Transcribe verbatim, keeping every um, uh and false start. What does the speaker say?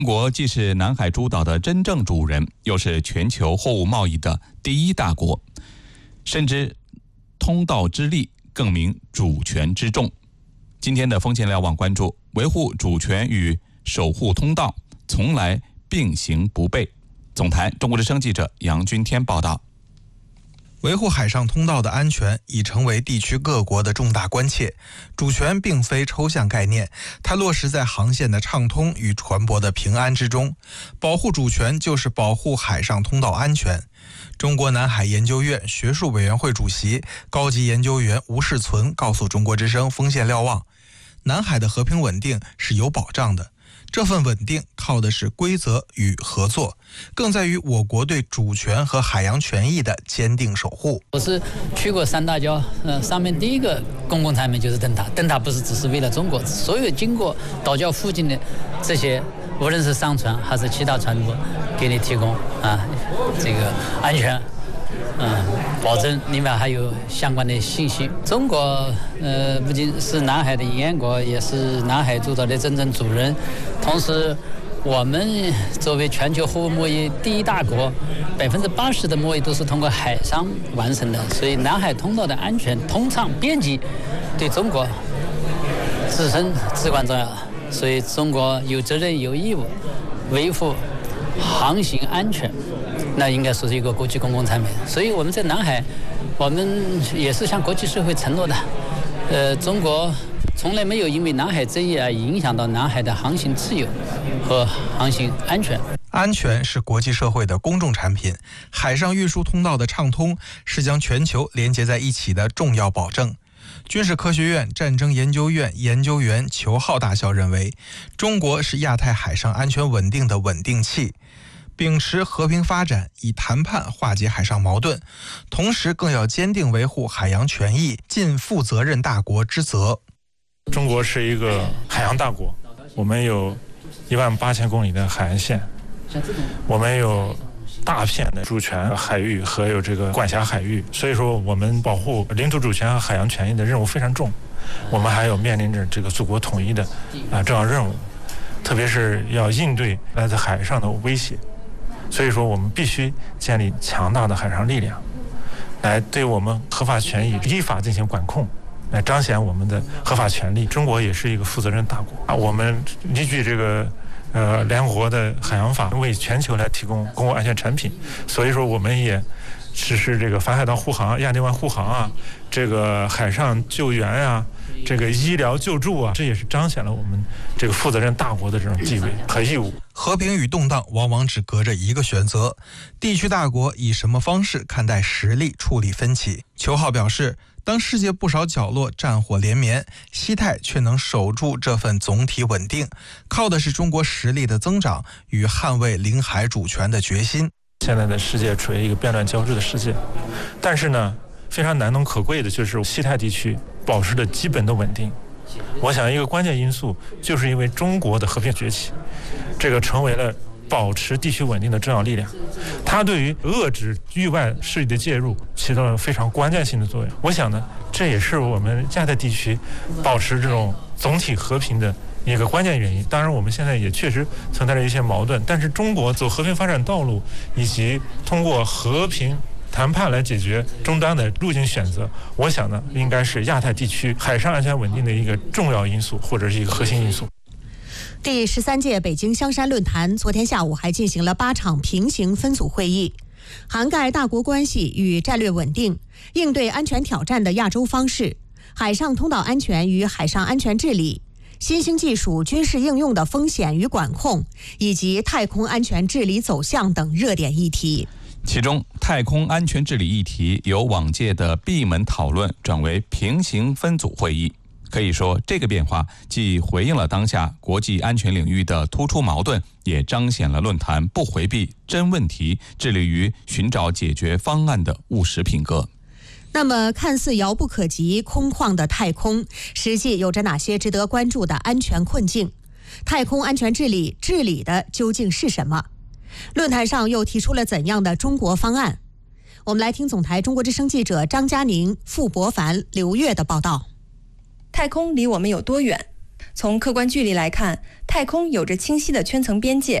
中国既是南海诸岛的真正主人，又是全球货物贸易的第一大国，深知通道之利，更明主权之重。今天的风险瞭望关注，维护主权与守护通道从来并行不悖。总台中国之声记者杨军天报道。 维护海上通道的安全已成为地区各国的重大关切。主权并非抽象概念，它落实在航线的畅通与船舶的平安之中。保护主权就是保护海上通道安全。中国南海研究院学术委员会主席、高级研究员吴世存告诉中国之声风险瞭望，南海的和平稳定是有保障的。这份稳定靠的是规则与合作，更在于我国对主权和海洋权益的坚定守护。 我是去过三大礁，呃，上面第一个公共产品就是灯塔。灯塔不是只是为了中国，所有经过岛礁附近的这些，无论是商船还是其他船舶，给你提供啊这个安全。嗯，保证另外还有相关的信息。中国呃不仅是南海的沿岸国，也是南海诸岛的真正主人。同时，我们作为全球货物贸易第一大国，百分之八十的贸易都是通过海上完成的，所以南海通道的安全、通畅、便捷，对中国自身至关重要。所以，中国有责任、有义务维护航行安全。那应该说是一个国际公共产品，所以我们在南海，我们也是向国际社会承诺的，呃，中国从来没有因为南海争议而影响到南海的航行自由和航行安全。 安全是国际社会的公众产品，海上运输通道的畅通是将全球连接在一起的重要保证。军事科学院战争研究院研究员裘浩大校认为，中国是亚太海上安全稳定的稳定器。秉持和平发展，以谈判化解海上矛盾，同时更要坚定维护海洋权益，尽负责任大国之责。 中国是一个海洋大国，我们有一万八千公里的海岸线，我们有大片的主权海域和有这个管辖海域，所以说我们保护领土主权和海洋权益的任务非常重。我们还有面临着这个祖国统一的啊重要任务，特别是要应对来自海上的威胁。所以说，我们必须建立强大的海上力量，来对我们合法权益依法进行管控，来彰显我们的合法权利。中国也是一个负责任大国啊，我们依据这个呃联合国的海洋法，为全球来提供公共安全产品。所以说，我们也实施这个反海盗护航、亚丁湾护航啊，这个海上救援啊，这个医疗救助啊，这也是彰显了我们这个负责任大国的这种地位和义务。 和平与动荡往往只隔着一个选择，地区大国以什么方式看待实力处理分歧？裘浩表示，当世界不少角落战火连绵，西太却能守住这份总体稳定，靠的是中国实力的增长与捍卫领海主权的决心。 现在的世界处于一个变乱交织的世界，但是呢，非常难能可贵的就是西太地区保持着基本的稳定。我想一个关键因素就是因为中国的和平崛起，这个成为了保持地区稳定的重要力量，它对于遏制域外势力的介入起到了非常关键性的作用。我想呢，这也是我们亚太地区保持这种总体和平的一个关键原因。当然我们现在也确实存在着一些矛盾，但是中国走和平发展道路以及通过和平谈判来解决终端的路径选择，我想呢，应该是亚太地区海上安全稳定的一个重要因素，或者是一个核心因素。 第十三届北京香山论坛昨天下午还进行了八场平行分组会议，涵盖大国关系与战略稳定、应对安全挑战的亚洲方式、海上通道安全与海上安全治理、新兴技术军事应用的风险与管控，以及太空安全治理走向等热点议题。 其中，太空安全治理议题由往届的闭门讨论转为平行分组会议。可以说，这个变化既回应了当下国际安全领域的突出矛盾，也彰显了论坛不回避真问题、致力于寻找解决方案的务实品格。 那么，看似遥不可及、空旷的太空，实际有着哪些值得关注的安全困境？太空安全治理治理的究竟是什么？论坛上又提出了怎样的中国方案？我们来听总台中国之声记者张佳宁、傅博凡、刘月的报道。 太空离我们有多远？ 从客观距离来看，太空有着清晰的圈层边界，